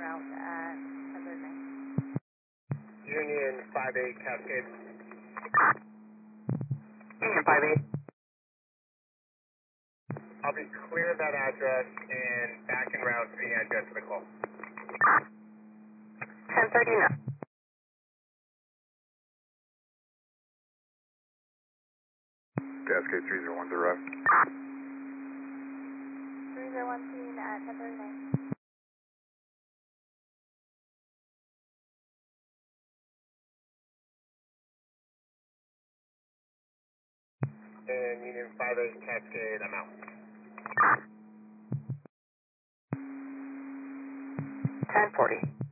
route at 10:39. Union 58 Cascade. Union 58. I'll be clear of that address and back en route to the address of the call. 10:39. Cascade 301 direct. 301 team at 10:39. And Union 58 Cascade, I'm out. 10:40.